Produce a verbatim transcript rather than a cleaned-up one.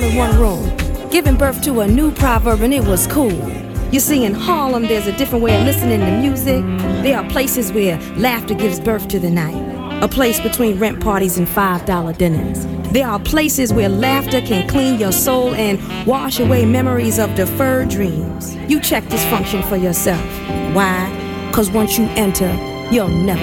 in one room, giving birth to a new proverb, and it was cool. You see, in Harlem, there's a different way of listening to music. There are places where laughter gives birth to the night. A place between rent parties and five dollar dinners. There are places where laughter can clean your soul and wash away memories of deferred dreams. You check this function for yourself. Why? Because once you enter, you'll never